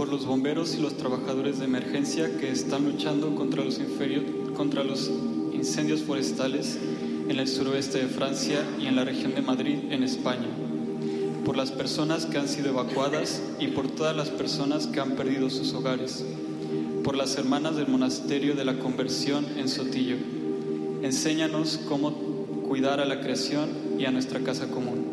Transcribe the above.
los bomberos y los trabajadores de emergencia que están luchando contra los incendios forestales en el suroeste de Francia y en la región de Madrid, en España, por las personas que han sido evacuadas y por todas las personas que han perdido sus hogares, por las hermanas del Monasterio de la Conversión en Sotillo. Enséñanos cómo cuidar a la creación y a nuestra casa común.